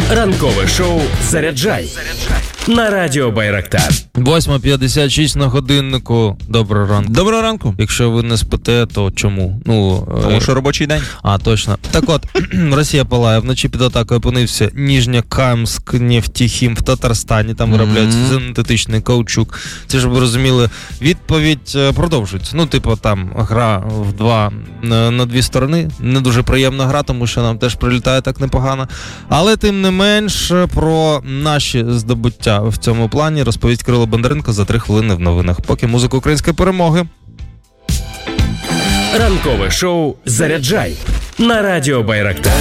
Ранкове шоу «Заряджай» на радіо Байрактар. 8:56 на годиннику. Доброго ранку. Доброго ранку. Якщо ви не спите, то чому? Тому що робочий день. А, точно. Так от, Росія палає. Вночі під атакою опинився Ніжньокамськ нефтехім в Татарстані. Там виробляється синтетичний каучук. Це ж ви розуміли. Відповідь продовжується. Там гра на дві сторони. Не дуже приємна гра, тому що нам теж прилітає так непогано. Але тим не менш про наші здобуття в цьому плані розповість Кирило Бондаренко за 3 хвилини в новинах. Поки музика української перемоги. Ранкове шоу «Заряджай» на радіо Байрактар.